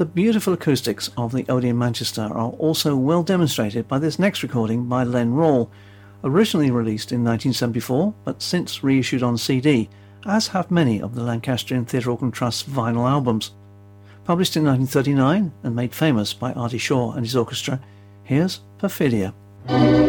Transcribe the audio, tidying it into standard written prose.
The beautiful acoustics of the Odeon Manchester are also well demonstrated by this next recording by Len Rawle, originally released in 1974 but since reissued on CD, as have many of the Lancastrian Theatre Organ Trust's vinyl albums. Published in 1939 and made famous by Artie Shaw and his orchestra, here's Perfidia.